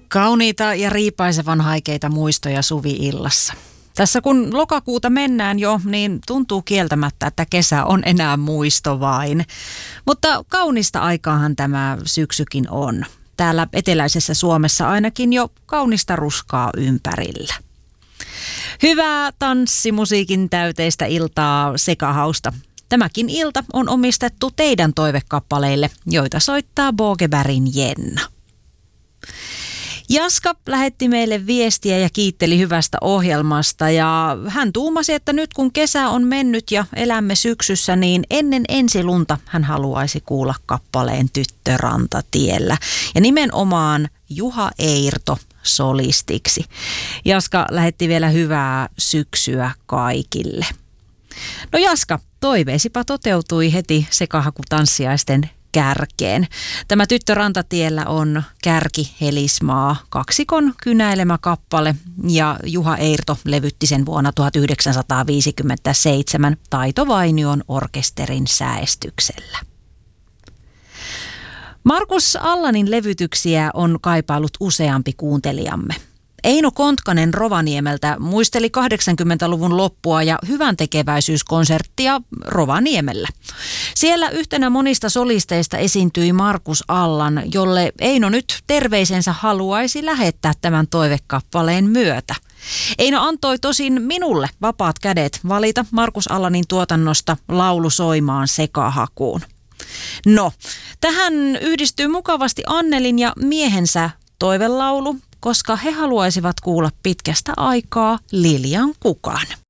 Kauniita ja riipaisevan haikeita muistoja suvi-illassa. Tässä kun lokakuuta mennään jo, niin tuntuu kieltämättä, että kesä on enää muisto vain. Mutta kaunista aikaahan tämä syksykin on. Täällä eteläisessä Suomessa ainakin jo kaunista ruskaa ympärillä. Hyvää tanssimusiikin täyteistä iltaa Sekahausta. Tämäkin ilta on omistettu teidän toivekappaleille, joita soittaa Bogebergin Jenna. Jaska lähetti meille viestiä ja kiitteli hyvästä ohjelmasta ja hän tuumasi, että nyt kun kesä on mennyt ja elämme syksyssä, niin ennen ensilunta hän haluaisi kuulla kappaleen Tyttö rantatiellä ja nimenomaan Juha Eirto solistiksi. Jaska lähetti vielä hyvää syksyä kaikille. No Jaska, toiveisipa toteutui heti Sekahakutanssiaisten kärkeen. Tämä Tyttö rantatiellä on Kärki Helismaa kaksikon kynäilemä kappale ja Juha Eirto levytti sen vuonna 1957 Taito Vainion orkesterin säestyksellä. Markus Allanin levytyksiä on kaipailut useampi kuuntelijamme. Eino Kontkanen Rovaniemeltä muisteli 80-luvun loppua ja hyvän tekeväisyyskonserttia Rovaniemellä. Siellä yhtenä monista solisteista esiintyi Markus Allan, jolle Eino nyt terveisensä haluaisi lähettää tämän toivekappaleen myötä. Eino antoi tosin minulle vapaat kädet valita Markus Allanin tuotannosta laulu soimaan Sekahakuun. No, tähän yhdistyy mukavasti Annelin ja miehensä toivelaulu, koska he haluaisivat kuulla pitkästä aikaa Lilian Kukan.